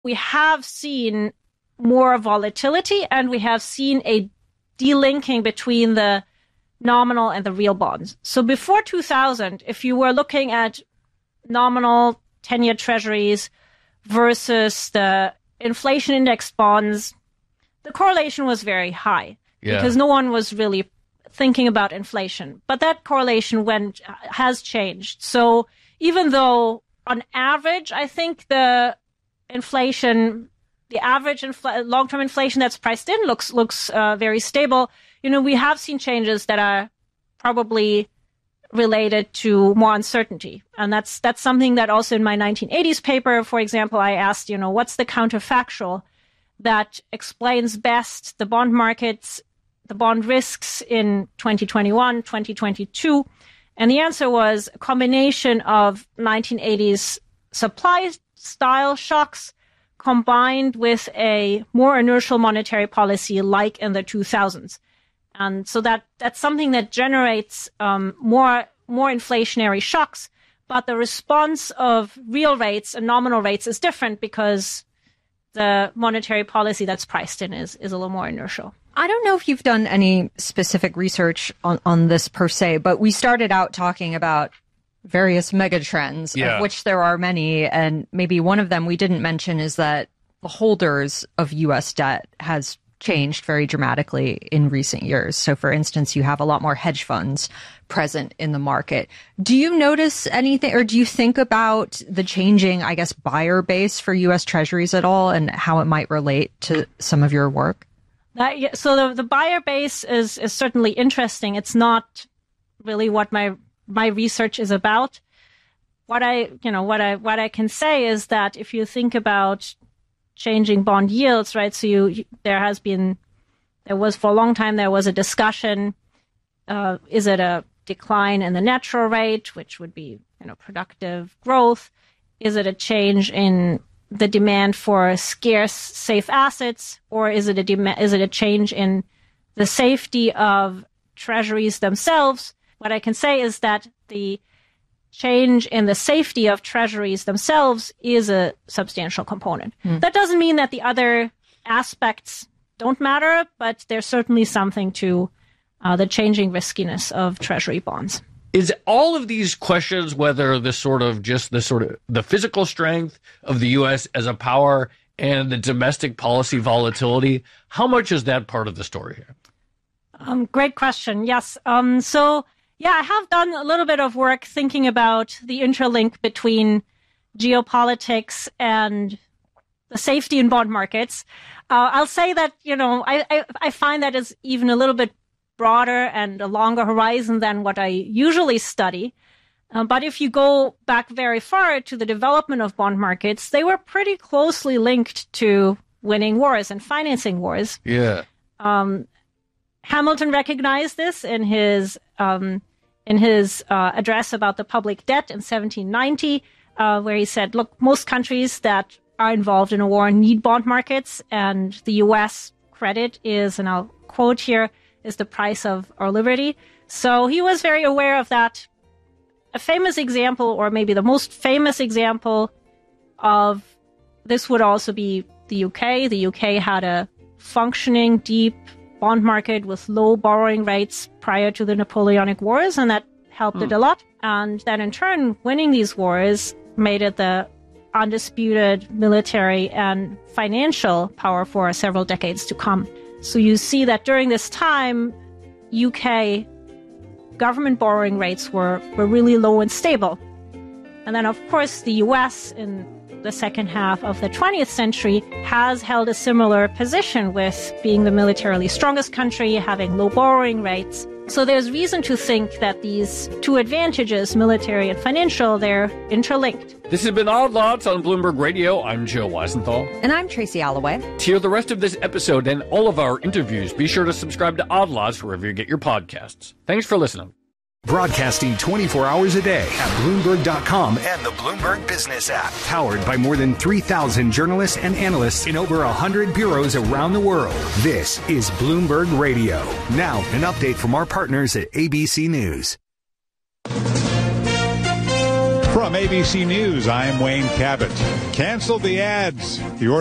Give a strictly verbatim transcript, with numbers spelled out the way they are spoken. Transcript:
we have seen more volatility and we have seen a delinking between the nominal and the real bonds. So before two thousand, if you were looking at nominal ten-year treasuries versus the inflation index bonds, the correlation was very high yeah. because no one was really thinking about inflation. But that correlation went has changed. So even though on average, I think the inflation, the average infl- long-term inflation that's priced in looks looks uh, very stable. You know, we have seen changes that are probably related to more uncertainty. And that's that's something that also in my nineteen eighties paper, for example, I asked, you know, what's the counterfactual that explains best the bond markets, the bond risks in twenty twenty-one, twenty twenty-two? And the answer was a combination of nineteen eighties supply style shocks combined with a more inertial monetary policy like in the two thousands. And so that that's something that generates um, more more inflationary shocks. But the response of real rates and nominal rates is different because the monetary policy that's priced in is, is a little more inertial. I don't know if you've done any specific research on, on this per se, but we started out talking about various megatrends, yeah. of which there are many. And maybe one of them we didn't mention is that the holders of U S debt has changed very dramatically in recent years. So, for instance, you have a lot more hedge funds present in the market. Do you notice anything, or do you think about the changing, I guess, buyer base for U S Treasuries at all and how it might relate to some of your work? That, so the, the buyer base is, is certainly interesting. It's not really what my my research is about. What I, you know, what I what I can say is that if you think about changing bond yields, right? So you, there has been, there was for a long time, there was a discussion, uh, is it a decline in the natural rate, which would be, you know, productive growth? Is it a change in the demand for scarce, safe assets? Or is it a dem- is it a change in the safety of treasuries themselves? What I can say is that the change in the safety of treasuries themselves is a substantial component. Mm. That doesn't mean that the other aspects don't matter, but there's certainly something to uh, the changing riskiness of treasury bonds. Is all of these questions, whether the sort of just the sort of the physical strength of the U S as a power and the domestic policy volatility, how much is that part of the story here? Um, great question. Yes. Um, so, Yeah, I have done a little bit of work thinking about the interlink between geopolitics and the safety in bond markets. Uh, I'll say that, you know, I, I, I find that is even a little bit broader and a longer horizon than what I usually study. Uh, but if you go back very far to the development of bond markets, they were pretty closely linked to winning wars and financing wars. Yeah. Um, Hamilton recognized this in his um, in his uh, address about the public debt in seventeen ninety, uh, where he said, look, most countries that are involved in a war need bond markets, and the U S credit is, and I'll quote here, is the price of our liberty. So he was very aware of that. A famous example, or maybe the most famous example of this would also be the U K. The U K had a functioning, deep bond market with low borrowing rates prior to the Napoleonic Wars, and that helped mm. it a lot. And then in turn, winning these wars made it the undisputed military and financial power for several decades to come. So you see that during this time, U K government borrowing rates were, were really low and stable. And then, of course, the U S in the second half of the twentieth century has held a similar position with being the militarily strongest country, having low borrowing rates. So there's reason to think that these two advantages, military and financial, they're interlinked. This has been Odd Lots on Bloomberg Radio. I'm Joe Weisenthal. And I'm Tracy Alloway. To hear the rest of this episode and all of our interviews, be sure to subscribe to Odd Lots wherever you get your podcasts. Thanks for listening. Broadcasting twenty-four hours a day at Bloomberg dot com and the Bloomberg Business app. Powered by more than three thousand journalists and analysts in over one hundred bureaus around the world. This is Bloomberg Radio. Now, an update from our partners at A B C News. From A B C News, I'm Wayne Cabot. Cancel the ads. The